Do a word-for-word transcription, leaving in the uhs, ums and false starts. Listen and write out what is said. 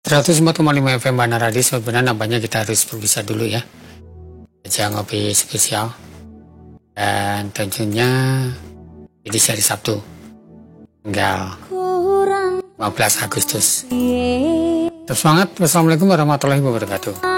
seratus empat koma lima F M Bana Radio. Sebenarnya nampaknya kita harus berpisah dulu ya. Aja ngopi spesial. Dan tentunya jadi hari Sabtu tanggal lima belas Agustus. Tetap semangat. Wassalamualaikum warahmatullahi wabarakatuh.